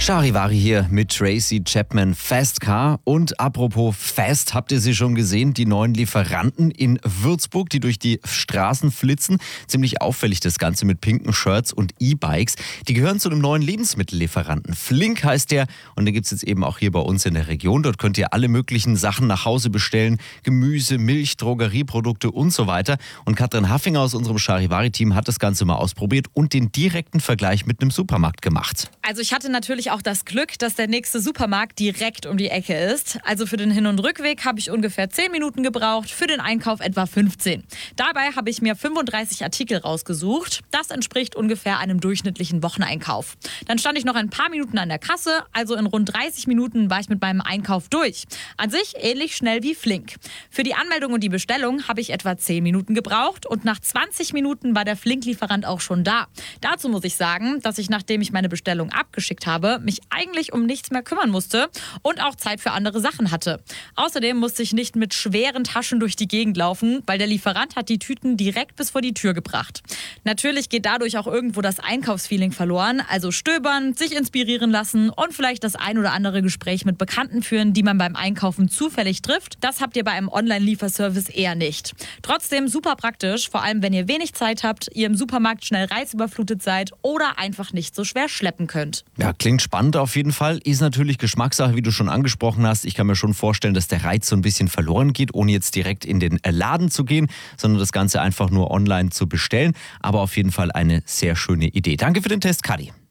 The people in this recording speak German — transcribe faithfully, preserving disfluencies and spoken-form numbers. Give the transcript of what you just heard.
Charivari hier mit Tracy Chapman Fast Car. Und apropos Fast, habt ihr sie schon gesehen? Die neuen Lieferanten in Würzburg, die durch die Straßen flitzen. Ziemlich auffällig das Ganze mit pinken Shirts und E-Bikes. Die gehören zu einem neuen Lebensmittellieferanten. Flink heißt der und den gibt es jetzt eben auch hier bei uns in der Region. Dort könnt ihr alle möglichen Sachen nach Hause bestellen. Gemüse, Milch, Drogerieprodukte und so weiter. Und Katrin Haffinger aus unserem Charivari-Team hat das Ganze mal ausprobiert und den direkten Vergleich mit einem Supermarkt gemacht. Also ich hatte natürlich auch das Glück, dass der nächste Supermarkt direkt um die Ecke ist. Also für den Hin- und Rückweg habe ich ungefähr zehn Minuten gebraucht, für den Einkauf etwa fünfzehn. Dabei habe ich mir fünfunddreißig Artikel rausgesucht. Das entspricht ungefähr einem durchschnittlichen Wocheneinkauf. Dann stand ich noch ein paar Minuten an der Kasse, also in rund dreißig Minuten war ich mit meinem Einkauf durch. An sich ähnlich schnell wie Flink. Für die Anmeldung und die Bestellung habe ich etwa zehn Minuten gebraucht und nach zwanzig Minuten war der Flink-Lieferant auch schon da. Dazu muss ich sagen, dass ich, nachdem ich meine Bestellung abgeschickt habe, mich eigentlich um nichts mehr kümmern musste und auch Zeit für andere Sachen hatte. Außerdem musste ich nicht mit schweren Taschen durch die Gegend laufen, weil der Lieferant hat die Tüten direkt bis vor die Tür gebracht. Natürlich geht dadurch auch irgendwo das Einkaufsfeeling verloren, also stöbern, sich inspirieren lassen und vielleicht das ein oder andere Gespräch mit Bekannten führen, die man beim Einkaufen zufällig trifft. Das habt ihr bei einem Online-Lieferservice eher nicht. Trotzdem super praktisch, vor allem wenn ihr wenig Zeit habt, ihr im Supermarkt schnell reizüberflutet seid oder einfach nicht so schwer schleppen könnt. Ja, klingt spannend auf jeden Fall. Ist natürlich Geschmackssache, wie du schon angesprochen hast. Ich kann mir schon vorstellen, dass der Reiz so ein bisschen verloren geht, ohne jetzt direkt in den Laden zu gehen, sondern das Ganze einfach nur online zu bestellen. Aber auf jeden Fall eine sehr schöne Idee. Danke für den Test, Kadi.